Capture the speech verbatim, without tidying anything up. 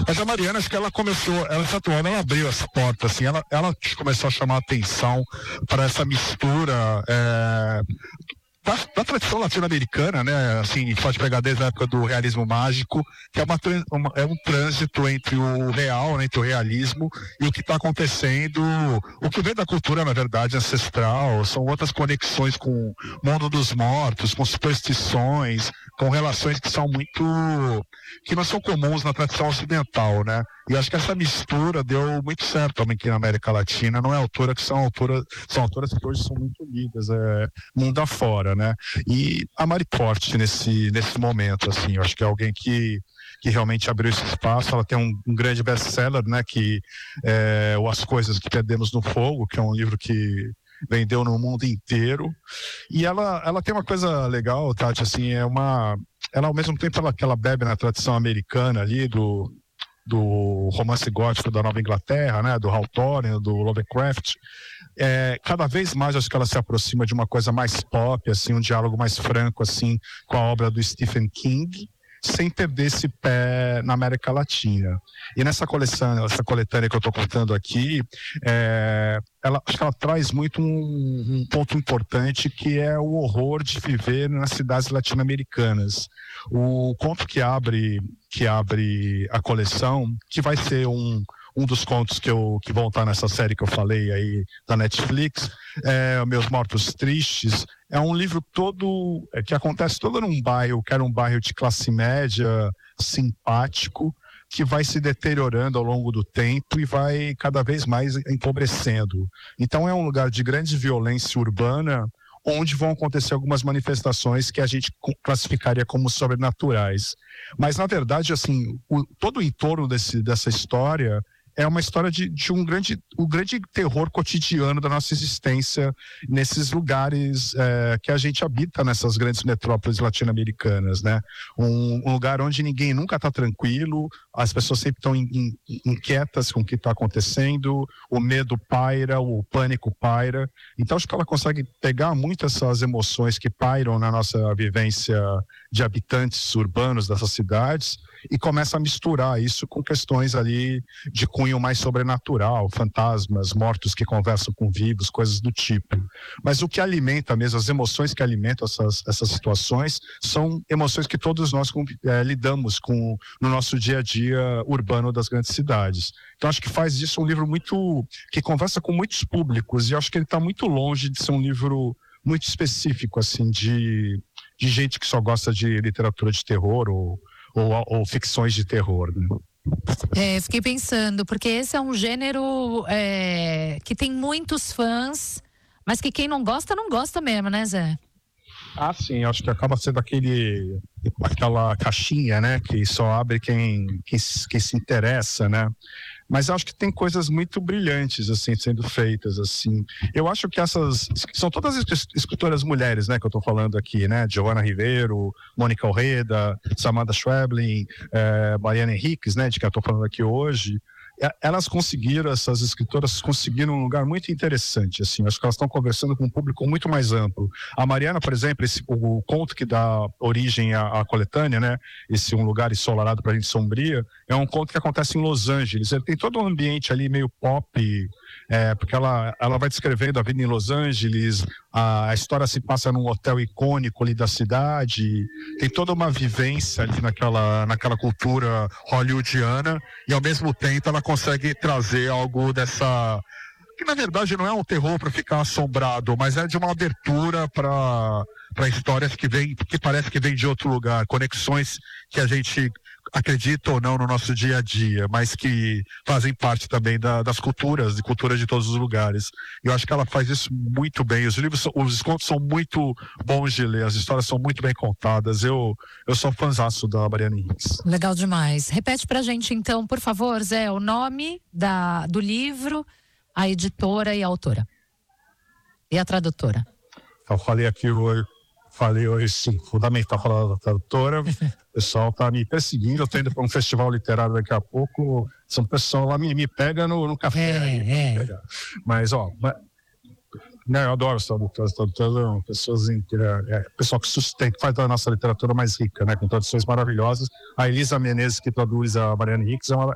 Mas a Mariana, acho que ela começou, ela essa atuando, ela abriu essa porta, assim, ela, ela começou a chamar atenção para essa mistura é, da, da tradição latino-americana, né? Assim, pode pegar desde a época do realismo mágico, que é, uma, uma, é um trânsito entre o real, né, entre o realismo e o que está acontecendo, o que vem da cultura, na verdade, ancestral, são outras conexões com o mundo dos mortos, com superstições, com relações que são muito, que não são comuns na tradição ocidental, né? E acho que essa mistura deu muito certo também aqui na América Latina. Não é autora que são autoras, são autoras que hoje são muito lidas, é, mundo afora, né? E a Mari Porte nesse, nesse momento, assim, eu acho que é alguém que, que realmente abriu esse espaço. Ela tem um, um grande best-seller, né? Que é o As Coisas que Perdemos no Fogo, que é um livro que vendeu no mundo inteiro. E ela, ela tem uma coisa legal, Tati, assim, é uma... Ela, ao mesmo tempo, ela, que ela bebe na tradição americana ali, do... do romance gótico da Nova Inglaterra, né, do Hawthorne, do Lovecraft, é, cada vez mais acho que ela se aproxima de uma coisa mais pop, assim, um diálogo mais franco, assim, com a obra do Stephen King, sem perder esse pé na América Latina. E nessa coleção, essa coletânea que eu estou contando aqui, é, ela, acho que ela traz muito um, um ponto importante, que é o horror de viver nas cidades latino-americanas. O conto que abre, que abre a coleção, que vai ser um, um dos contos que, eu, que vão estar nessa série que eu falei aí da Netflix, é Meus Mortos Tristes, é um livro todo, é, que acontece todo num bairro, que era um bairro de classe média, simpático, que vai se deteriorando ao longo do tempo e vai cada vez mais empobrecendo. Então é um lugar de grande violência urbana, onde vão acontecer algumas manifestações que a gente classificaria como sobrenaturais. Mas, na verdade, assim, o, todo o entorno desse, dessa história é uma história de, de um grande, o grande terror cotidiano da nossa existência nesses lugares é, que a gente habita, nessas grandes metrópoles latino-americanas, né? Um, um lugar onde ninguém nunca está tranquilo, as pessoas sempre estão in, in, inquietas com o que está acontecendo, o medo paira, o pânico paira. Então acho que ela consegue pegar muito essas emoções que pairam na nossa vivência de habitantes urbanos dessas cidades e começa a misturar isso com questões ali de cunho mais sobrenatural, fantasmas, mortos que conversam com vivos, coisas do tipo. Mas o que alimenta mesmo, as emoções que alimentam essas, essas situações, são emoções que todos nós é, lidamos com no nosso dia a dia urbano das grandes cidades. Então acho que faz disso um livro muito, que conversa com muitos públicos, e acho que ele está muito longe de ser um livro muito específico, assim, de, de gente que só gosta de literatura de terror ou, ou, ou ficções de terror, né? É, fiquei pensando, porque esse é um gênero é, que tem muitos fãs, mas que quem não gosta, não gosta mesmo, né, Zé? Ah, sim, acho que acaba sendo aquele, aquela caixinha, né, que só abre quem, quem, quem se interessa, né? Mas acho que tem coisas muito brilhantes, assim, sendo feitas, assim. Eu acho que essas, são todas escritoras mulheres, né, que eu tô falando aqui, né? Giovanna Ribeiro, Mônica Orreda, Samantha Schweblin, eh, Mariana Henriques, né, de que eu tô falando aqui hoje. Elas conseguiram, essas escritoras conseguiram um lugar muito interessante, assim, acho que elas estão conversando com um público muito mais amplo. A Mariana, por exemplo, esse, o, o conto que dá origem à, à coletânea, né, esse Um Lugar Ensolarado pra Gente Sombria, é um conto que acontece em Los Angeles. Ele tem todo um ambiente ali meio pop, é, porque ela, ela vai descrevendo a vida em Los Angeles, a, a história se passa num hotel icônico ali da cidade, tem toda uma vivência ali naquela, naquela cultura hollywoodiana, e ao mesmo tempo ela consegue trazer algo dessa, que na verdade não é um terror para ficar assombrado, mas é de uma abertura para para histórias que vem, que parece que vem de outro lugar, conexões que a gente acredita ou não no nosso dia a dia, mas que fazem parte também da, das culturas, de culturas de todos os lugares. Eu acho que ela faz isso muito bem. Os livros, são, os contos são muito bons de ler, as histórias são muito bem contadas. Eu, eu sou fãzaço da Mariana Henriques. Legal demais. Repete pra gente então, por favor, Zé, o nome da, do livro, a editora e a autora. E a tradutora. Eu falei aqui hoje. Falei hoje, sim, fundamental falar da tradutora. O pessoal tá me perseguindo, eu tô indo para um festival literário daqui a pouco. São pessoal lá me, me pega no, no café. É, aí, é. Mas, ó, né, eu adoro os tradutores, tradutores, pessoas em, é, pessoal que sustenta, faz da nossa literatura mais rica, né, com traduções maravilhosas. A Elisa Menezes, que traduz a Mariana Henriques, é uma,